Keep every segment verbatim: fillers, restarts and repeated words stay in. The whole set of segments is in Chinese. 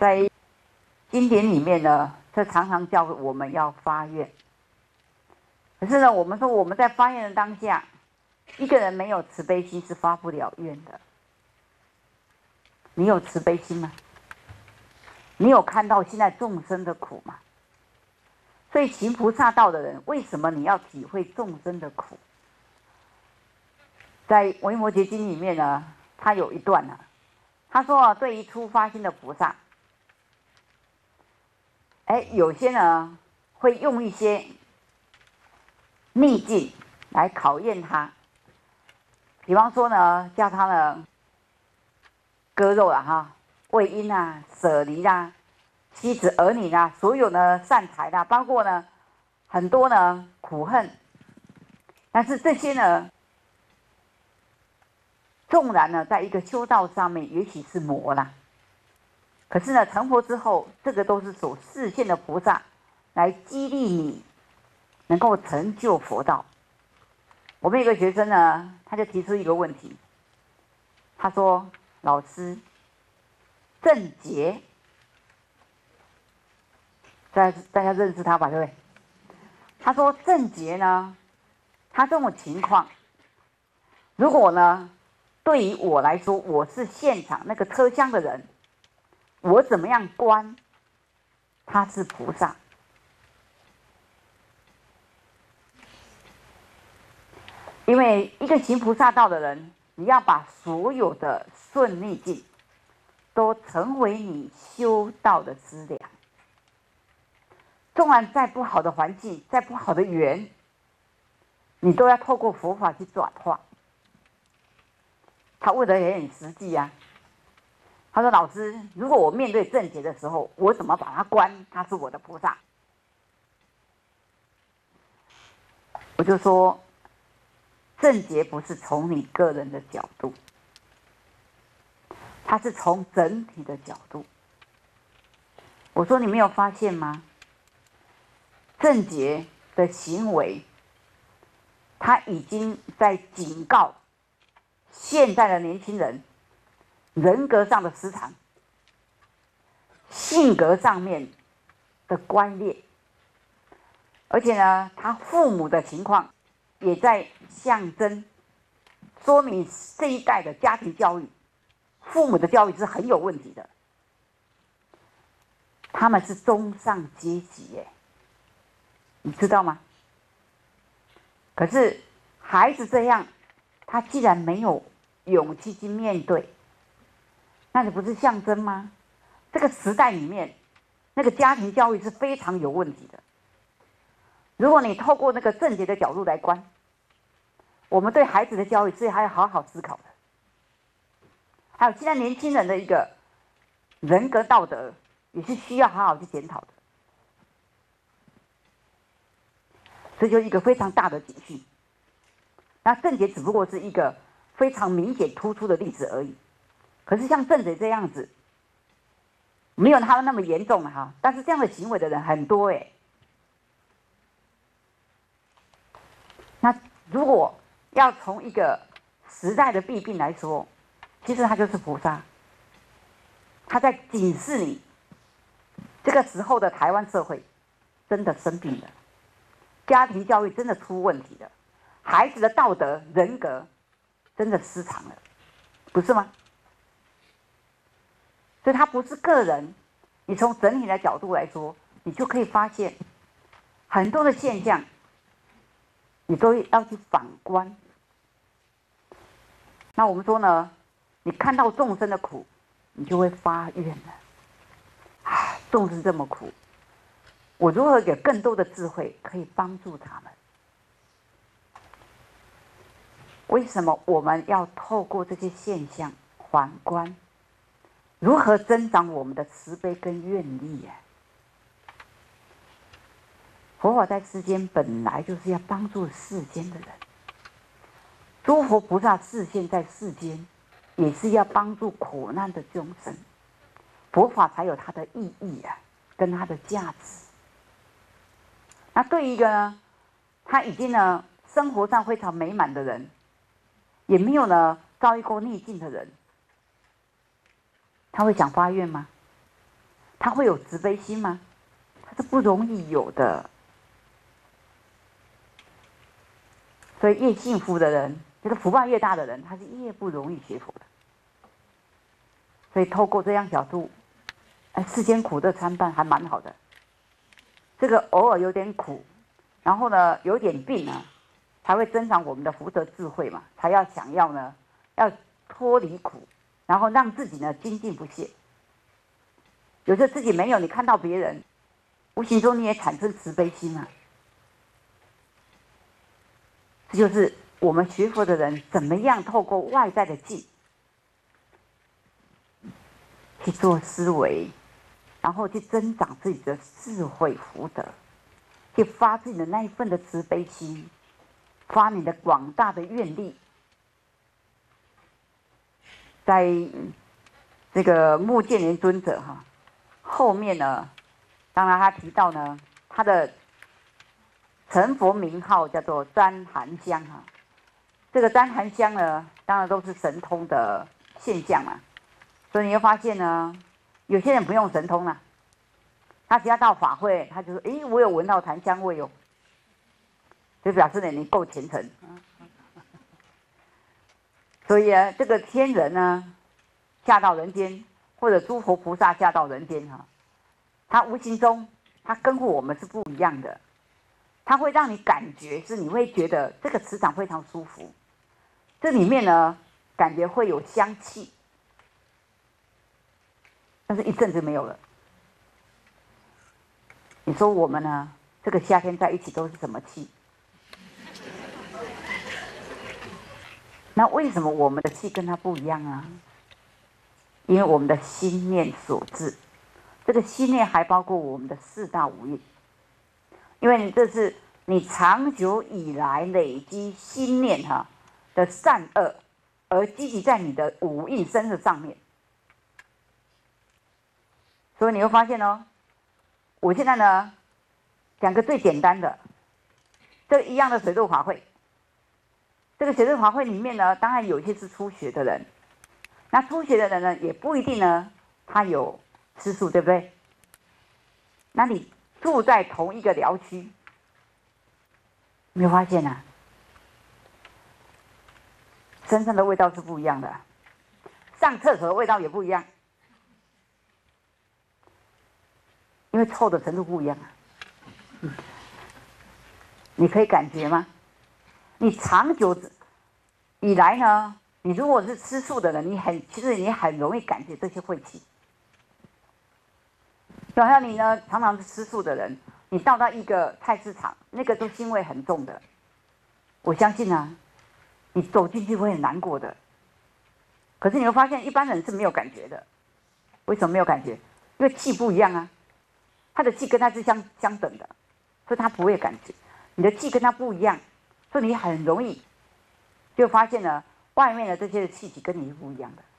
在经典里面呢，这常常叫我们要发愿。可是呢，我们说我们在发愿的当下，一个人没有慈悲心是发不了愿的。你有慈悲心吗？你有看到现在众生的苦吗？所以行菩萨道的人，为什么你要体会众生的苦？在《维摩诘经》里面呢，他有一段呢、啊，他说啊，对于初发心的菩萨，哎，有些呢会用一些逆境来考验他，比方说呢，叫他呢割肉啊，哈，喂鹰啊，舍离啦、啊，妻子儿女啦、啊，所有呢善财啦、啊，包括呢很多呢苦恨，但是这些呢，纵然呢在一个修道上面也许是魔啦，可是呢成佛之后，这个都是所示现的菩萨来激励你能够成就佛道。我们有个学生呢，他就提出一个问题，他说：“老师，正觉，大家大家认识他吧，对不对？”他说：“正觉呢，他这种情况，如果呢，对于我来说，我是现场那个车厢的人，我怎么样观他是菩萨？因为一个行菩萨道的人，你要把所有的顺逆境都成为你修道的资粮。纵然再不好的环境，再不好的缘，你都要透过佛法去转化。”他问的也很实际啊。他说：“老师，如果我面对正觉的时候，我怎么把他观他是我的菩萨？”我就说，正觉不是从你个人的角度，它是从整体的角度。我说你没有发现吗？正觉的行为，他已经在警告现在的年轻人人格上的失常，性格上面的观念，而且呢，他父母的情况也在象征说明这一代的家庭教育，父母的教育是很有问题的。他们是中上阶级耶，你知道吗？可是孩子这样，他既然没有勇气去面对，那你不是象征吗？这个时代里面，那个家庭教育是非常有问题的。如果你透过那个正觉的角度来观，我们对孩子的教育是还要好好思考的。还有现在年轻人的一个人格道德，也是需要好好去检讨的。这就是一个非常大的警讯。那正觉只不过是一个非常明显突出的例子而已。可是像正觉这样子，没有他那么严重哈，但是这样的行为的人很多哎。那如果要从一个时代的弊病来说，其实他就是菩萨，他在警示你，这个时候的台湾社会真的生病了，家庭教育真的出问题了，孩子的道德人格真的失常了，不是吗？所以他不是个人，你从整体的角度来说，你就可以发现很多的现象，你都要去反观。那我们说呢，你看到众生的苦，你就会发愿了。啊，众生这么苦，我如何有更多的智慧可以帮助他们？为什么我们要透过这些现象反观？如何增长我们的慈悲跟愿力啊？佛法在世间本来就是要帮助世间的人，诸佛菩萨示现在世间，也是要帮助苦难的众生，佛法才有它的意义啊，跟它的价值。那对于一个呢，他已经呢生活上非常美满的人，也没有呢遭遇过逆境的人，他会想发愿吗？ 他会有慈悲心吗？他是不容易有的。所以越幸福的人，就是福报越大的人，他是越不容易学佛的。所以透过这样角度，哎，世间苦乐参半还蛮好的。这个偶尔有点苦，然后呢有点病呢，才会增长我们的福德智慧嘛，才要想要呢，要脱离苦，然后让自己呢精进不懈。有时候自己没有，你看到别人，无形中你也产生慈悲心啊。这就是我们学佛的人怎么样透过外在的境去做思维，然后去增长自己的智慧福德，去发自己的那一份的慈悲心，发你的广大的愿力。在这个目犍连尊者哈后面呢，当然他提到呢，他的成佛名号叫做旃檀香哈。这个旃檀香呢，当然都是神通的现象嘛。所以你会发现呢，有些人不用神通了，他只要到法会，他就说：“诶，我有闻到檀香味哦。”就表示呢，你够虔诚。所以啊，这个天人呢，下到人间，或者诸佛菩萨下到人间哈，他无形中，他跟我们是不一样的。它会让你感觉是，你会觉得这个磁场非常舒服，这里面呢，感觉会有香气，但是一阵子没有了。你说我们呢，这个夏天在一起都是什么气？那为什么我们的气跟它不一样啊？因为我们的心念所致，这个心念还包括我们的四大五蕴。因为你这是你长久以来累积心念哈的善恶，而积集在你的五蕴身的上面。所以你会发现哦，我现在呢讲个最简单的，这一样的水陆法会。这个水陆法会里面呢，当然有些是初学的人，那初学的人呢，也不一定呢他有吃素，对不对？那你住在同一个寮区，没有发现啊？身上的味道是不一样的，上厕所的味道也不一样，因为臭的程度不一样啊。嗯、你可以感觉吗？你长久以来呢，你如果是吃素的人，你很其实你很容易感觉这些晦气。就好像你呢，常常是吃素的人，你到到一个菜市场，那个都腥味很重的，我相信啊，你走进去会很难过的。可是你会发现，一般人是没有感觉的。为什么没有感觉？因为气不一样啊，他的气跟他是相相等的，所以他不会感觉。你的气跟他不一样，所以你很容易就发现了外面的这些气体跟你是不一样的。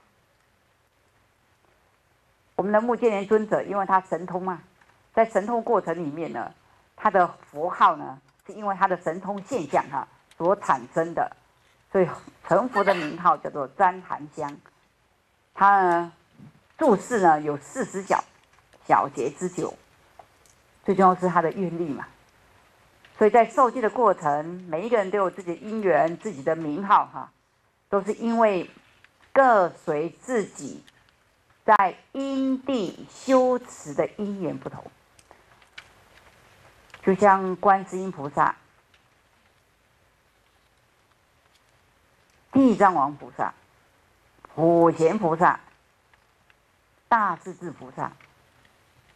我们的目犍连尊者，因为他神通嘛，在神通过程里面呢，他的佛号呢，是因为他的神通现象哈、啊、所产生的，所以成佛的名号叫做旃檀香。他呢住世呢有四十小小节之久，最重要是他的愿力嘛。所以在受记的过程，每一个人都有自己的因缘、自己的名号哈、啊，都是因为各随自己在因地修持的因缘不同。就像观世音菩萨、地藏王菩萨、普贤菩萨、大势至菩萨，